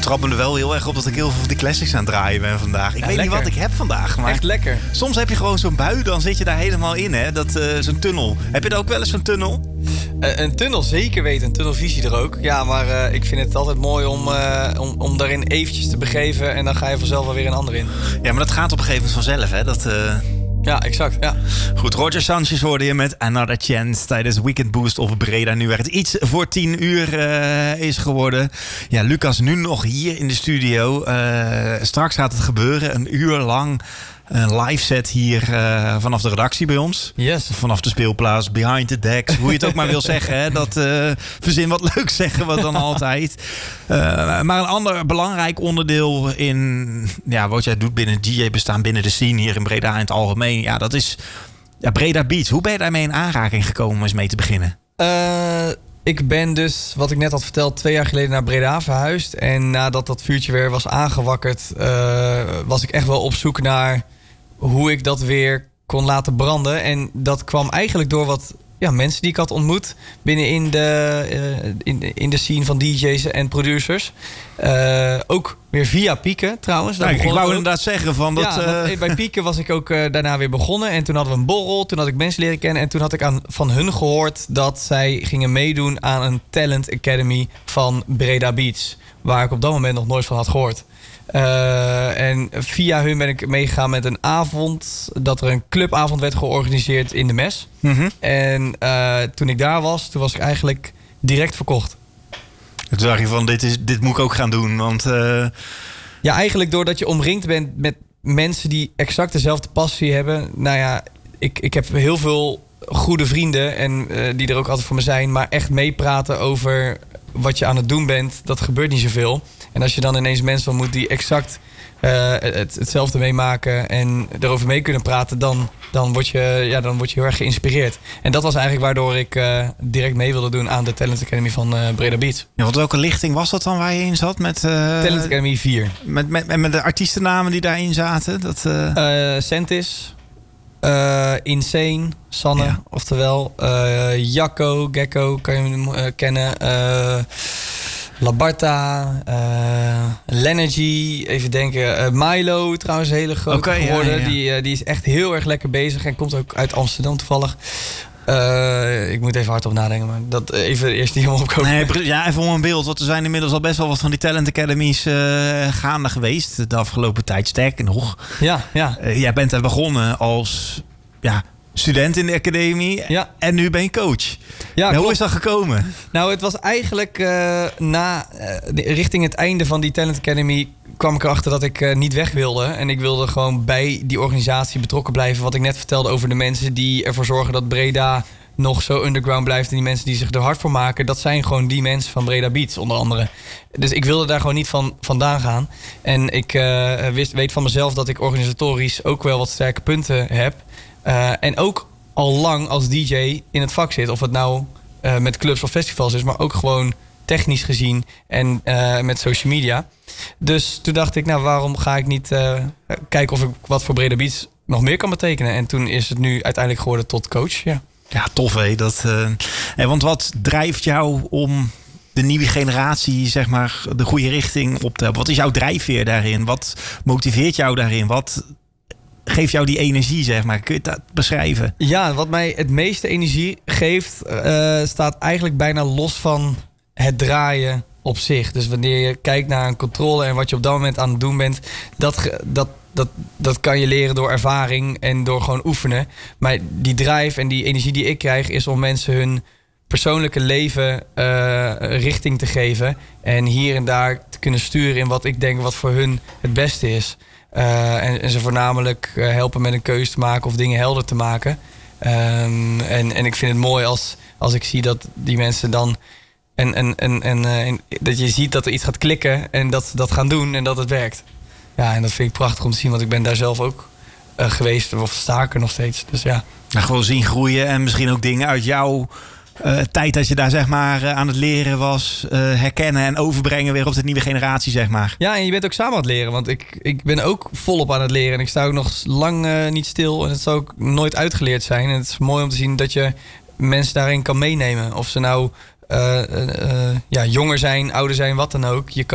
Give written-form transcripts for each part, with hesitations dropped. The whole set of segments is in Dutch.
betrap me er wel heel erg op dat ik heel veel van die classics aan het draaien ben vandaag. Ik weet niet wat ik heb vandaag. Maar echt lekker. Soms heb je gewoon zo'n bui, dan zit je daar helemaal in, hè? Zo'n tunnel. Heb je er ook wel eens zo'n tunnel? Een tunnel zeker weten, een tunnelvisie er ook. Ja, maar ik vind het altijd mooi om daarin eventjes te begeven. En dan ga je vanzelf wel weer een ander in. Ja, maar dat gaat op een gegeven moment vanzelf, hè? Ja, exact. Ja. Goed, Roger Sanchez hoorde je met Another Chance tijdens Weekend Boost op Breda. Nu werd het iets voor 10 uur is geworden. Ja, Lucas nu nog hier in de studio. Straks gaat het gebeuren, een uur lang. Een live set hier vanaf de redactie bij ons. Yes. Vanaf de speelplaats, behind the decks. Hoe je het ook maar wil zeggen. Hè? Dat verzin wat leuks zeggen we dan altijd. Maar een ander belangrijk onderdeel in wat jij doet binnen DJ-bestaan, binnen de scene hier in Breda in het algemeen. Ja, dat is Breda Beats. Hoe ben je daarmee in aanraking gekomen om eens mee te beginnen? Ik ben dus, wat ik net had verteld, 2 jaar geleden naar Breda verhuisd. En nadat dat vuurtje weer was aangewakkerd, was ik echt wel op zoek naar hoe ik dat weer kon laten branden. En dat kwam eigenlijk door wat mensen die ik had ontmoet binnen in de scene van DJ's en producers. Ook weer via Pieke trouwens. Ik wou inderdaad zeggen van dat... Ja, bij Pieke was ik ook daarna weer begonnen. En toen hadden we een borrel. Toen had ik mensen leren kennen. En toen had ik van hun gehoord dat zij gingen meedoen aan een Talent Academy van Breda Beats. Waar ik op dat moment nog nooit van had gehoord. En via hun ben ik meegegaan met een avond. Dat er een clubavond werd georganiseerd in de Mes. Mm-hmm. En toen ik daar was, toen was ik eigenlijk direct verkocht. Toen dacht je van, dit moet ik ook gaan doen. Want ja, eigenlijk doordat je omringd bent met mensen die exact dezelfde passie hebben. Nou ja, ik heb heel veel goede vrienden en die er ook altijd voor me zijn. Maar echt meepraten over wat je aan het doen bent, dat gebeurt niet zoveel. En als je dan ineens mensen ontmoet die exact hetzelfde meemaken en erover mee kunnen praten, dan word je heel erg geïnspireerd. En dat was eigenlijk waardoor ik direct mee wilde doen aan de Talent Academy van Breda Beats. Ja, want welke lichting was dat dan waar je in zat? Talent Academy 4. Met de artiestennamen die daarin zaten? Sentis, Insane, Sanne, oftewel Jacco, Gecko, kan je hem kennen. Labarta, Lenergy, even denken. Milo, trouwens hele groot geworden. Ja. Die is echt heel erg lekker bezig en komt ook uit Amsterdam toevallig. Ik moet even hard op nadenken, maar dat even eerst die opkomen. Nee, ja, even om een beeld. Want er zijn inmiddels al best wel wat van die Talent Academies gaande geweest de afgelopen tijd. Sterker nog. Ja. Jij bent er begonnen als student in de academie en nu ben je coach. Ja, hoe is dat gekomen? Nou, het was eigenlijk richting het einde van die Talent Academy kwam ik erachter dat ik niet weg wilde. En ik wilde gewoon bij die organisatie betrokken blijven. Wat ik net vertelde over de mensen die ervoor zorgen dat Breda nog zo underground blijft. En die mensen die zich er hard voor maken, dat zijn gewoon die mensen van Breda Beats onder andere. Dus ik wilde daar gewoon niet vandaan gaan. En ik weet van mezelf dat ik organisatorisch ook wel wat sterke punten heb. En ook al lang als DJ in het vak zit. Of het nou met clubs of festivals is, maar ook gewoon technisch gezien en met social media. Dus toen dacht ik, waarom ga ik niet kijken of ik wat voor Breda Beats nog meer kan betekenen. En toen is het nu uiteindelijk geworden tot coach. Ja, tof hè. Want wat drijft jou om de nieuwe generatie, zeg maar, de goede richting op te hebben? Wat is jouw drijfveer daarin? Wat motiveert jou daarin? Wat geeft jou die energie, zeg maar? Kun je dat beschrijven? Ja, wat mij het meeste energie geeft, staat eigenlijk bijna los van het draaien op zich. Dus wanneer je kijkt naar een controle en wat je op dat moment aan het doen bent, dat kan je leren door ervaring en door gewoon oefenen. Maar die drive en die energie die ik krijg is om mensen hun persoonlijke leven richting te geven en hier en daar te kunnen sturen in wat ik denk wat voor hun het beste is. En ze voornamelijk helpen met een keuze te maken of dingen helder te maken. En ik vind het mooi als ik zie dat die mensen dan en dat je ziet dat er iets gaat klikken en dat ze dat gaan doen en dat het werkt. Ja, en dat vind ik prachtig om te zien, want ik ben daar zelf ook geweest of sta ik er nog steeds. Dus ja. Gewoon zien groeien en misschien ook dingen uit jouw tijd dat je daar zeg maar aan het leren was, herkennen en overbrengen weer op de nieuwe generatie, zeg maar. Ja, en je bent ook samen aan het leren, want ik ben ook volop aan het leren en ik sta ook nog lang niet stil en het zal ook nooit uitgeleerd zijn. En het is mooi om te zien dat je mensen daarin kan meenemen. Of ze nou jonger zijn, ouder zijn, wat dan ook. Je kan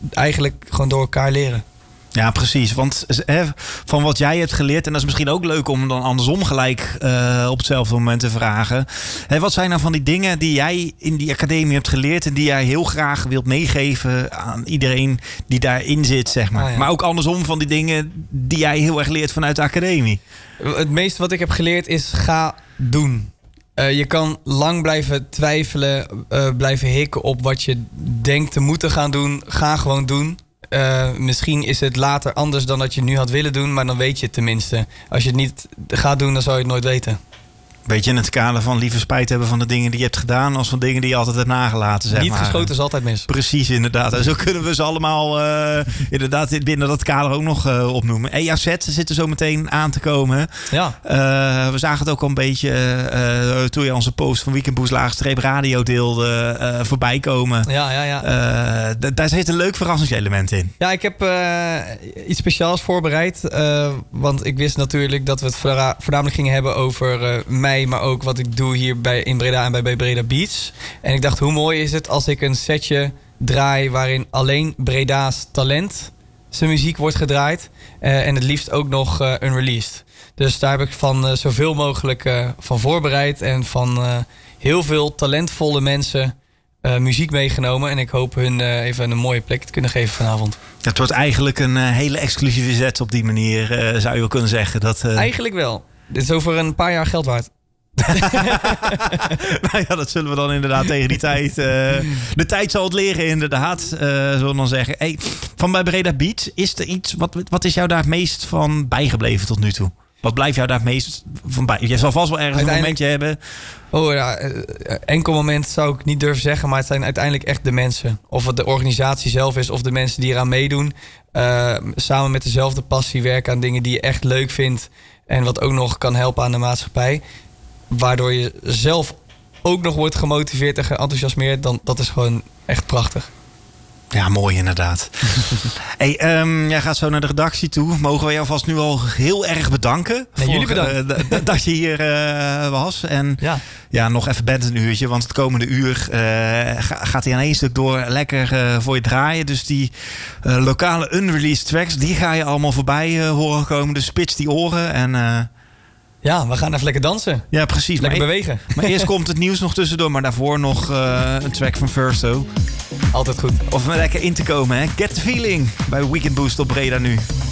eigenlijk gewoon door elkaar leren. Ja, precies. Want van wat jij hebt geleerd... en dat is misschien ook leuk om dan andersom gelijk op hetzelfde moment te vragen. Wat zijn nou van die dingen die jij in die academie hebt geleerd... en die jij heel graag wilt meegeven aan iedereen die daarin zit, zeg maar. Maar ook andersom van die dingen die jij heel erg leert vanuit de academie. Het meeste wat ik heb geleerd is ga doen. Je kan lang blijven twijfelen, blijven hikken op wat je denkt te moeten gaan doen. Ga gewoon doen. Misschien is het later anders dan dat je nu had willen doen, maar dan weet je het tenminste. Als je het niet gaat doen, dan zou je het nooit weten. Beetje in het kader van liever spijt hebben van de dingen die je hebt gedaan... als van dingen die je altijd hebt nagelaten, zeg maar. Niet geschoten is altijd mis. Precies, inderdaad. En zo kunnen we ze allemaal inderdaad binnen dat kader ook nog opnoemen. EAZ zit er zo meteen aan te komen. Ja. We zagen het ook al een beetje toen je onze post van Weekend Boost _radio deelde voorbij komen. Ja. Daar zit een leuk verrassingselement in. Ja, ik heb iets speciaals voorbereid. Want ik wist natuurlijk dat we het voornamelijk gingen hebben over mij, maar ook wat ik doe hier in Breda en bij Breda Beats. En ik dacht, hoe mooi is het als ik een setje draai waarin alleen Breda's talent zijn muziek wordt gedraaid. En het liefst ook nog unreleased. Dus daar heb ik van zoveel mogelijk van voorbereid en van heel veel talentvolle mensen muziek meegenomen. En ik hoop hun even een mooie plek te kunnen geven vanavond. Het wordt eigenlijk een hele exclusieve set op die manier, zou je wel kunnen zeggen. Eigenlijk wel. Dit is over een paar jaar geld waard. Nou ja, dat zullen we dan inderdaad tegen die tijd... de tijd zal het leren, inderdaad. Zullen we dan zeggen. Hey, van bij Breda Beats, is er iets... Wat is jou daar het meest van bijgebleven tot nu toe? Wat blijft jou daar het meest van bij? Je zal vast wel ergens een momentje hebben. Oh ja, enkel moment zou ik niet durven zeggen... maar het zijn uiteindelijk echt de mensen. Of het de organisatie zelf is of de mensen die eraan meedoen. Samen met dezelfde passie werken aan dingen die je echt leuk vindt... en wat ook nog kan helpen aan de maatschappij... waardoor je zelf ook nog wordt gemotiveerd en geenthousiasmeerd... dan dat is gewoon echt prachtig. Ja, mooi inderdaad. Hey, jij gaat zo naar de redactie toe. Mogen we jou vast nu al heel erg bedanken. Nee, jullie bedankt. Dat je hier was. En ja, nog even bent een uurtje. Want het komende uur gaat hij aan één stuk door lekker voor je draaien. Dus die lokale unreleased tracks, die ga je allemaal voorbij horen komen. Dus spits die oren en... ja, we gaan even lekker dansen. Ja, precies. Lekker bewegen. Maar eerst komt het nieuws nog tussendoor. Maar daarvoor nog een track van Verso. Altijd goed. Of lekker in te komen, hè. Get the Feeling bij Weekend Boost op Breda nu.